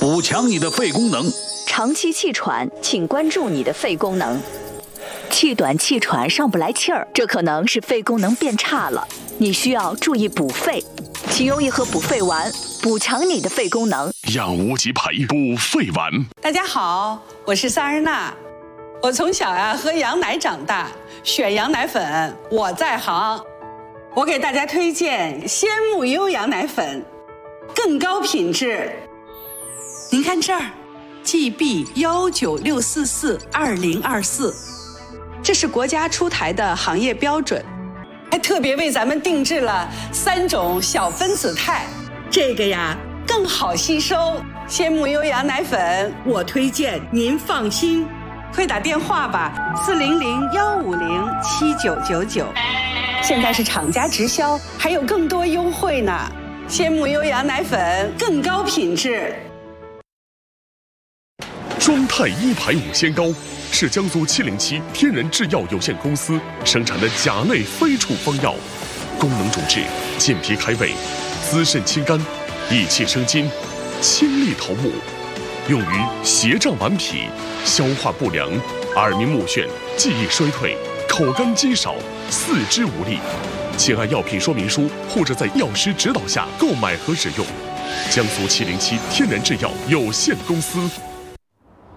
补强你的肺功能。 长期气喘，请关注你的肺功能。气短气喘上不来气儿，这可能是肺功能变差了，你需要注意补肺。请用一盒补肺丸，补强你的肺功能。 养无极培补肺丸。 大家好，我是萨日娜。我从小喝羊奶长大，选羊奶粉我在行。我给大家推荐鲜木优羊奶粉，更高品质。您看这儿 GB196442024，这是国家出台的行业标准，还特别为咱们定制了3种小分子肽，这个更好吸收。鲜木优羊奶粉我推荐，您放心。快打电话吧，400-150-7999。现在是厂家直销，还有更多优惠呢。鲜木优羊奶粉更高品质。 庄泰1排5仙膏是江苏707天然制药有限公司生产的甲类非处方药，功能主治健脾开胃、滋肾清肝、益气生津、清利头目，用于斜胀顽皮、消化不良、耳鸣目眩、记忆衰退、口干肌少、四肢无力。请按药品说明书或者在药师指导下购买和使用。江苏707天然制药有限公司。